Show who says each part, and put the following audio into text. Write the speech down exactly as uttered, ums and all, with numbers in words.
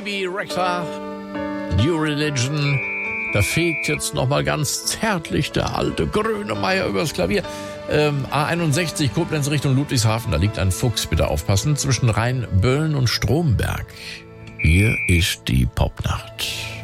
Speaker 1: Bebe Rexha, New Religion. Da fegt jetzt nochmal ganz zärtlich der alte Grönemeyer übers Klavier. Ähm, A einundsechzig, Koblenz Richtung Ludwigshafen, da liegt ein Fuchs, bitte aufpassen, zwischen Rheinböllen und Stromberg. Hier ist die Popnacht.